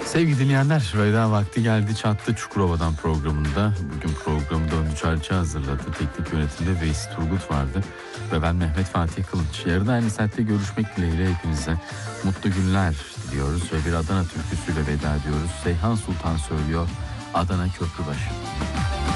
Sevgili dinleyenler, veda vakti geldi çattı Çukurova'dan programında. Bugün programı Döndü Çarçı hazırladı. Teknik yönetimde Veys Turgut vardı. Ve ben Mehmet Fatih Kılınç. Yarın aynı saatte görüşmek dileğiyle hepinize mutlu günler diliyoruz. Ve bir Adana türküsüyle veda ediyoruz. Seyhan Sultan söylüyor, Adana Köprübaşı.